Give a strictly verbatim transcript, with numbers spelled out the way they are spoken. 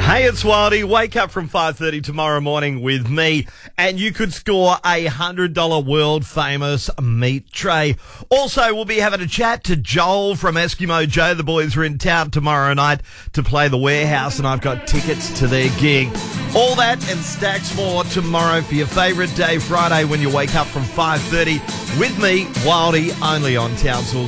Hey, it's Wildy. Wake up from five thirty tomorrow morning with me, and you could score a one hundred dollars world-famous meat tray. Also, we'll be having a chat to Joel from Eskimo Joe. The boys are in town tomorrow night to play the Warehouse, and I've got tickets to their gig. All that and stacks more tomorrow for your favourite day, Friday, when you wake up from five thirty with me, Wildy, only on Townsville's